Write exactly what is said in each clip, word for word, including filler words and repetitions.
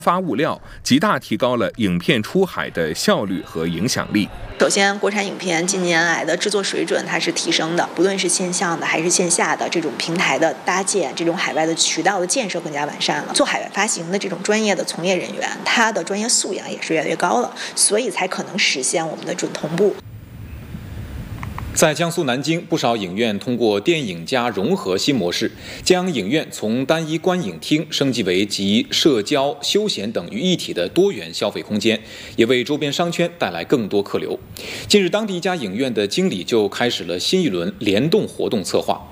发物料，极大提高了影片出海的效率和影响力。 首先，国产影片近年来的制作水准它是提升的，不论是线上的还是线下的这种平台的搭建，这种海外的渠道的建设更加完善了。做海外发行的这种专业的从业人员，他的专业素养也是越来越高了，所以才可能实现我们的准同步。 在江苏南京，不少影院通过电影加融合新模式，将影院从单一观影厅升级为集社交、休闲等于一体的多元消费空间，也为周边商圈带来更多客流。近日，当地一家影院的经理就开始了新一轮联动活动策划。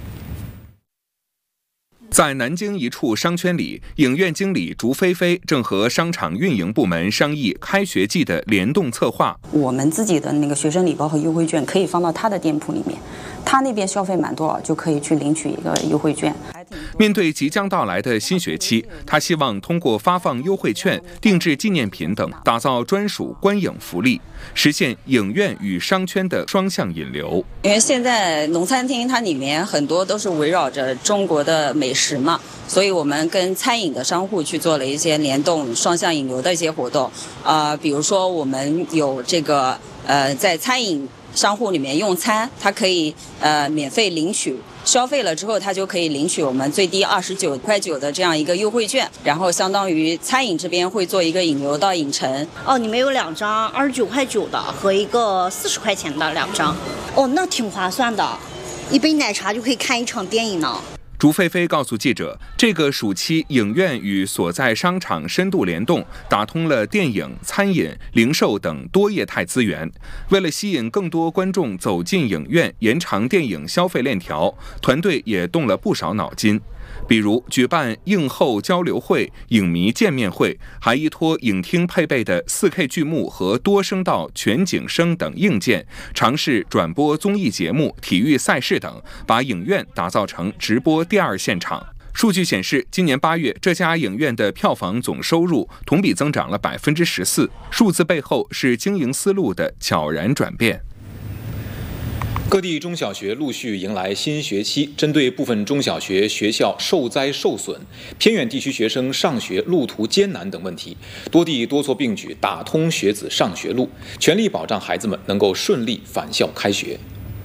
在南京一处商圈里，影院经理竹菲菲正和商场运营部门商议开学季的联动策划。 我们自己的那个学生礼包和优惠券可以放到他的店铺里面，他那边消费满多少就可以去领取一个优惠券。 面对即将到来的新学期，他希望通过发放优惠券、定制纪念品等，打造专属观影福利，实现影院与商圈的双向引流。 因为现在农餐厅它里面很多都是围绕着中国的美食嘛，所以我们跟餐饮的商户去做了一些联动、双向引流的一些活动。啊、呃，比如说我们有这个呃，在餐饮商户里面用餐，它可以呃免费领取。消费了之后，他就可以领取我们最低二十九块九的这样一个优惠券，然后相当于餐饮这边会做一个引流到影城。 哦，你们有两张二十九块九的和一个四十块钱的两张，哦，那挺划算的，一杯奶茶就可以看一场电影呢。 竹菲菲告诉记者，这个暑期影院与所在商场深度联动，打通了电影、餐饮、零售等多业态资源。为了吸引更多观众走进影院，延长电影消费链条，团队也动了不少脑筋。比如举办映后交流会、影迷见面会，还依托影厅配备的 四K 剧目和多声道全景声等硬件，尝试转播综艺节目、体育赛事等，把影院打造成直播第二现场。数据显示，今年八月这家影院的票房总收入同比增长了百分之十四，数字背后是经营思路的悄然转变。 各地中小学陆续迎来新学期，针对部分中小学学校受灾受损、偏远地区学生上学路途艰难等问题，多地多措并举，打通学子上学路，全力保障孩子们能够顺利返校开学。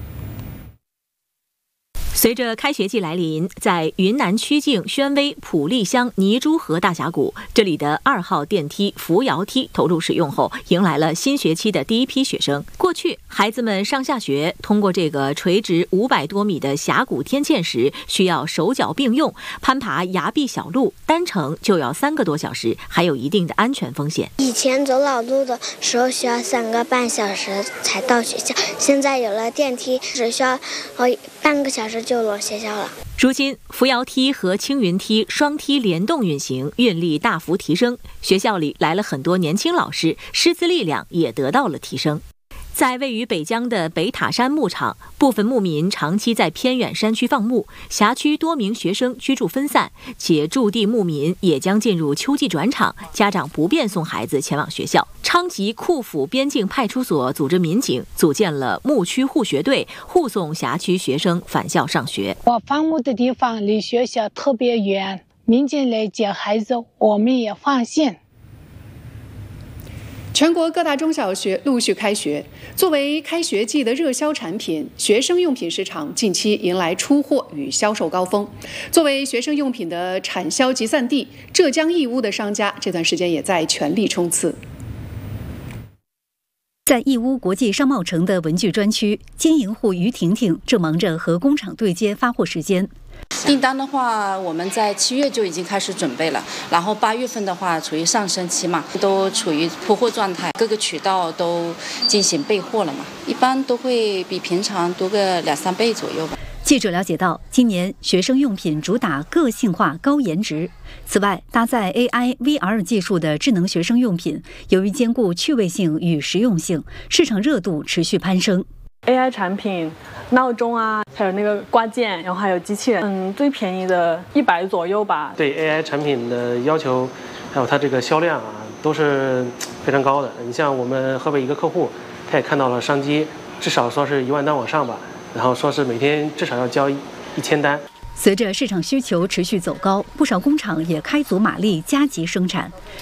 随着开学季来临，在云南曲靖宣威普利乡泥珠河大峡谷，这里的二号电梯扶摇梯投入使用后，迎来了新学期的第一批学生。过去，孩子们上下学通过这个垂直五百多米的峡谷天堑时，需要手脚并用，攀爬崖壁小路，单程就要三个多小时，还有一定的安全风险。 以前走老路的时候需要三个半小时才到学校，现在有了电梯，只需要呃半个小时就落学校了。 如今，扶摇梯和青云梯双梯联动运行，运力大幅提升。学校里来了很多年轻老师，师资力量也得到了提升。在位于北疆的北塔山牧场，部分牧民长期在偏远山区放牧，辖区多名学生居住分散，且驻地牧民也将进入秋季转场，家长不便送孩子前往学校。昌吉库府边境派出所组织民警组建了牧区护学队，护送辖区学生返校上学。 我放牧的地方离学校特别远，民警来接孩子，我们也放心。 全国各大中小学陆续开学，作为开学季的热销产品，学生用品市场近期迎来出货与销售高峰。作为学生用品的产销集散地，浙江义乌的商家这段时间也在全力冲刺。 在义乌国际商贸城的文具专区，经营户于婷婷正忙着和工厂对接发货时间。 订单的话，我们在七月就已经开始准备了，然后八月份的话处于上升期嘛，都处于铺货状态，各个渠道都进行备货了嘛，一般都会比平常多个两三倍左右吧。 记者了解到，今年学生用品主打个性化、高颜值。此外，搭载 A I、V R 技术的智能学生用品，由于兼顾趣味性与实用性，市场热度持续攀升。 A I 产品、闹钟啊，还有那个挂件，然后还有机器人，嗯，最便宜的一百左右吧。 对 A I 产品的要求，还有它这个销量啊，都是非常高的。你像我们河北一个客户，他也看到了商机，至少说是一万单往上吧，然后说是每天至少要交一千单。 随着市场需求持续走高，不少工厂也开足马力加急生产。